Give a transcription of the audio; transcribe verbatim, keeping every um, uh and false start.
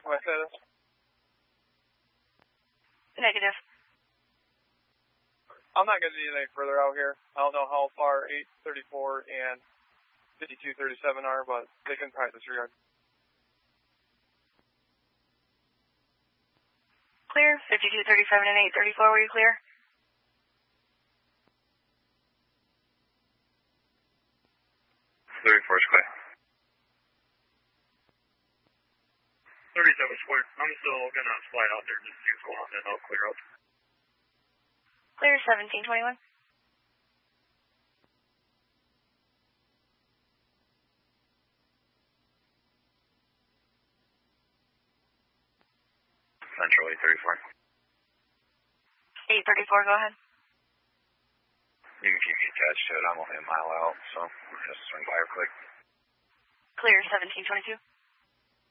Am I saying this? Negative. I'm not going to need any further out here. I don't know how far eight thirty-four and fifty-two thirty-seven are, but they can probably disregard. Clear. fifty-two thirty-seven and eight thirty-four, were you clear? thirty-four is clear. thirty-seven square. I'm still going to slide out there just to see what's going on, then I'll clear up. Clear seventeen twenty-one. Central eight thirty-four. eight thirty-four, go ahead. You can keep me attached to it. I'm only a mile out, so I'll just swing by real quick. Clear seventeen twenty-two.